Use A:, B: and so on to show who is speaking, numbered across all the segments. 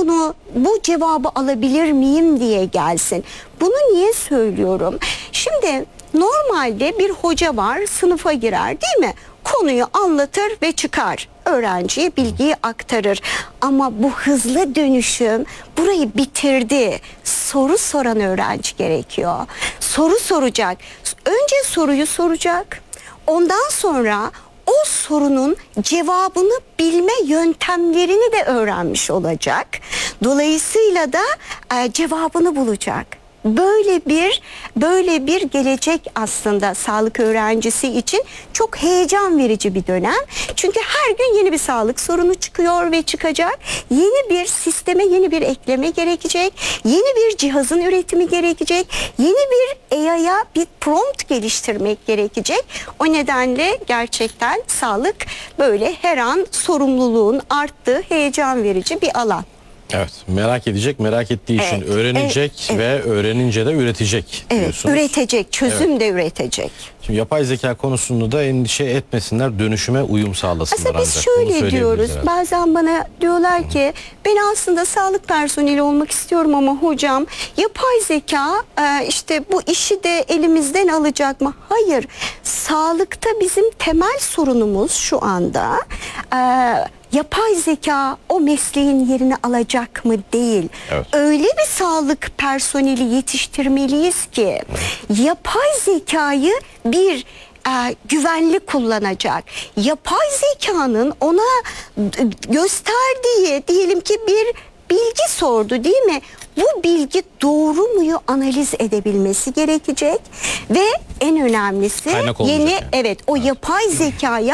A: bu cevabı alabilir miyim diye gelsin. Bunu niye söylüyorum? Şimdi normalde bir hoca var, sınıfa girer değil mi? Konuyu anlatır ve çıkar. Öğrenciye bilgiyi aktarır. Ama bu hızlı dönüşüm burayı bitirdi. Soru soran öğrenci gerekiyor. Soru soracak. Önce soruyu soracak. Ondan sonra o sorunun cevabını bilme yöntemlerini de öğrenmiş olacak. Dolayısıyla da cevabını bulacak. Böyle bir gelecek aslında sağlık öğrencisi için çok heyecan verici bir dönem. Çünkü her gün yeni bir sağlık sorunu çıkıyor ve çıkacak. Yeni bir sisteme yeni bir ekleme gerekecek. Yeni bir cihazın üretimi gerekecek. Yeni bir AI'ya bir prompt geliştirmek gerekecek. O nedenle gerçekten sağlık böyle her an sorumluluğun arttığı heyecan verici bir alan.
B: Evet, merak edecek, merak ettiği için öğrenecek ve öğrenince de üretecek diyorsunuz.
A: Üretecek, çözüm de üretecek.
B: Şimdi yapay zeka konusunda da endişe etmesinler, dönüşüme uyum sağlasınlar.
A: Aslında biz şöyle diyoruz, bazen bana diyorlar ki ben aslında sağlık personeli olmak istiyorum ama hocam yapay zeka işte bu işi de elimizden alacak mı? Hayır, sağlıkta bizim temel sorunumuz şu anda yapay zeka o mesleğin yerini alacak mı değil.
B: Evet.
A: Öyle bir sağlık personeli yetiştirmeliyiz ki yapay zekayı bir güvenli kullanacak. Yapay zekanın ona gösterdiği diyelim ki bir bilgi sordu değil mi? Bu bilgi doğru muyu analiz edebilmesi gerekecek ve en önemlisi o yapay zekaya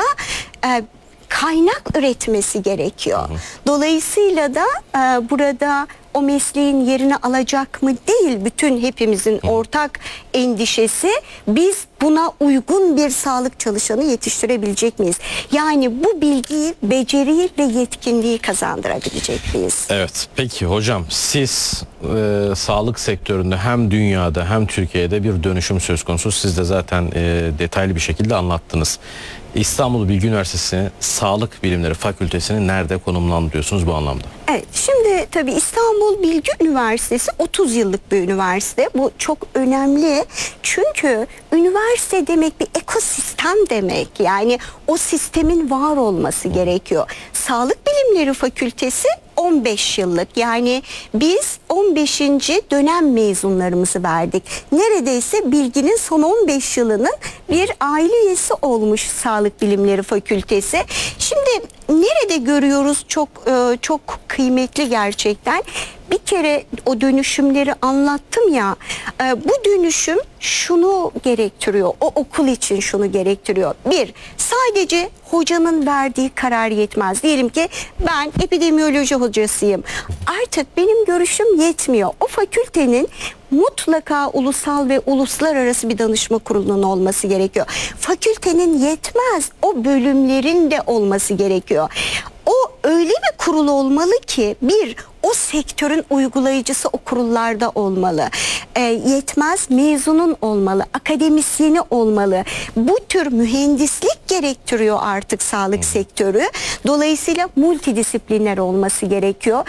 A: kaynak üretmesi gerekiyor. Dolayısıyla da burada o mesleğin yerini alacak mı değil, bütün hepimizin ortak endişesi biz buna uygun bir sağlık çalışanı yetiştirebilecek miyiz? Yani bu bilgiyi, beceriyi ve yetkinliği kazandırabilecek miyiz?
B: Evet, peki hocam siz sağlık sektöründe hem dünyada hem Türkiye'de bir dönüşüm söz konusu. Siz de zaten detaylı bir şekilde anlattınız. İstanbul Bilgi Üniversitesi Sağlık Bilimleri Fakültesini nerede konumlandırıyorsunuz bu anlamda?
A: Evet, şimdi tabii İstanbul Bilgi Üniversitesi 30 yıllık bir üniversite. Bu çok önemli çünkü üniversite demek bir ekosistem demek. Yani o sistemin var olması gerekiyor. Sağlık Bilimleri Fakültesi 15 yıllık, yani biz 15. dönem mezunlarımızı verdik. Neredeyse bilginin son 15 yılının bir aile üyesi olmuş Sağlık Bilimleri Fakültesi. Şimdi nerede görüyoruz çok kıymetli gerçekten. Bir kere o dönüşümleri anlattım ya, bu dönüşüm şunu gerektiriyor, o okul için şunu gerektiriyor. Bir, sadece hocanın verdiği karar yetmez. Diyelim ki ben epidemiyoloji hocasıyım. Artık benim görüşüm yetmiyor. O fakültenin mutlaka ulusal ve uluslararası bir danışma kurulunun olması gerekiyor. Fakültenin yetmez, o bölümlerin de olması gerekiyor. O öyle bir kurul olmalı ki o sektörün uygulayıcısı o kurullarda olmalı. Yetmez, mezunun olmalı, akademisyeni olmalı. Bu tür mühendislik gerektiriyor artık sağlık sektörü. Dolayısıyla multidisipliner olması gerekiyor.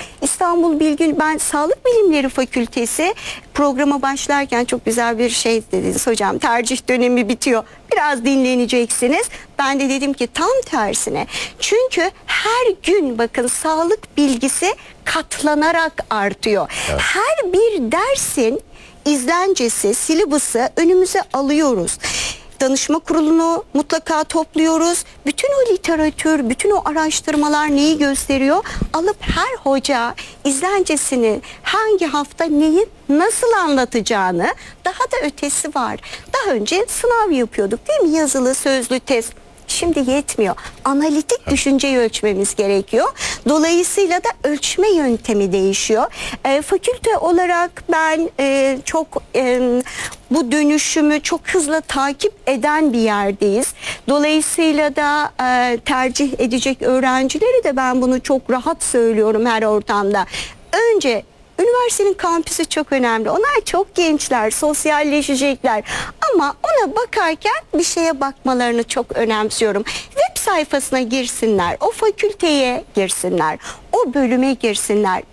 A: Ben Sağlık Bilimleri Fakültesi programa başlarken çok güzel bir şey dediniz hocam. Tercih dönemi bitiyor. Biraz dinleneceksiniz. Ben de dedim ki tam tersine. Çünkü her gün bakın sağlık bilgisi katlanarak artıyor. Evet. Her bir dersin izlencesi, silabüsü önümüze alıyoruz. Danışma kurulunu mutlaka topluyoruz. Bütün o literatür, bütün o araştırmalar neyi gösteriyor? Alıp her hoca izlencesini hangi hafta neyi nasıl anlatacağını, daha da ötesi var. Daha önce sınav yapıyorduk değil mi? Yazılı, sözlü test. Şimdi yetmiyor. Analitik düşünceyi ölçmemiz gerekiyor. Dolayısıyla da ölçme yöntemi değişiyor. Fakülte olarak ben bu dönüşümü çok hızlı takip eden bir yerdeyiz. Dolayısıyla da tercih edecek öğrencileri de ben bunu çok rahat söylüyorum her ortamda. Önce üniversitenin kampüsü çok önemli. Onlar çok gençler, sosyalleşecekler. Ama ona bakarken bir şeye bakmalarını çok önemsiyorum. Web sayfasına girsinler, o fakülteye girsinler, o bölüme girsinler.